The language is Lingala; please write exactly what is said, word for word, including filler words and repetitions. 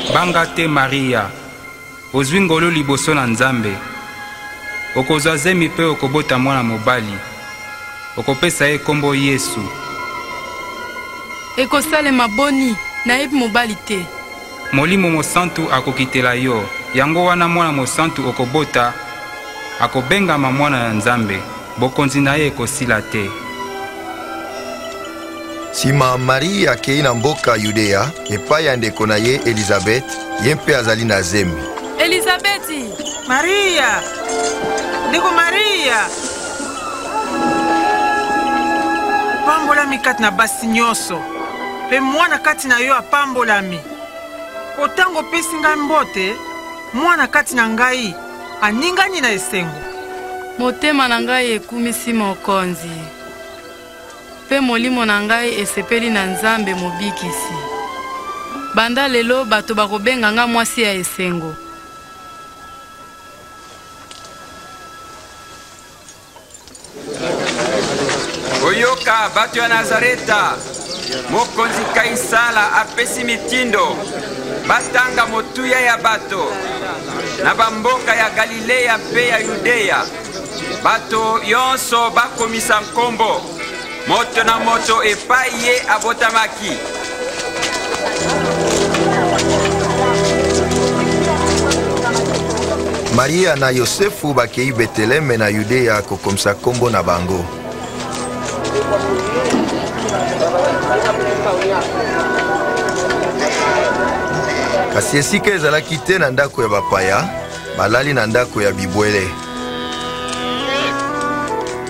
Banga te Maria, ozwi ngolu liboso na Nzambe. Okozwa zemi pe okobota mwana mobali. Okopesa ye kombo Yesu. Ekosalema boni, nayebi mobali te. Molimo mosantu akokitela yo. Yango wana mwana mosantu okobota, akobengama mwana na Nzambe. Bokonzi na ye ekosila te. Sima Maria akei na mboka Yudea, epai ya ndeko na ye Elizabeth, ye mpe azali na zemi. Elizabeti! Maria! Ndeko Maria! Pambolami kati na basi nyonso, pe mwana kati na yo apambolami. Otango pesi ngai mbote, mwana kati na ngai aningani na esengo. Motema na ngai ekumisi mokonzi. Pe molimo na ngai esepeli na Nzambe mobikisi. Banda lelo bato bakobenga nga mwasi ya esengo. Oyoka bato ya Nazareta, mokonzi Kaisala apesi mitindo, batanga motuya ya bato, na bamboka ya Galilea pe ya Yudea, bato yonso bakomisa nkombo, moto na moto epai ye abotamaki. Maria na Yosefu bakei Beteleme na Yudea kokomisa kombo na bango. Kasi esika ezalaki te na ndako ya bapaya, balali na ndako ya bibwele.